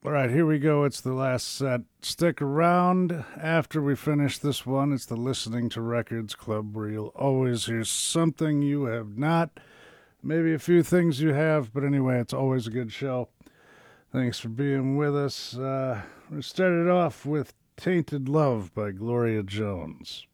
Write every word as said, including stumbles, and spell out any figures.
All right, here we go. It's the last set. Stick around after we finish this one. It's the Listening to Records Club where you'll always hear something you have not, maybe a few things you have, but anyway, it's always a good show. Thanks for being with us. Uh, we started off with Tainted Love by Gloria Jones.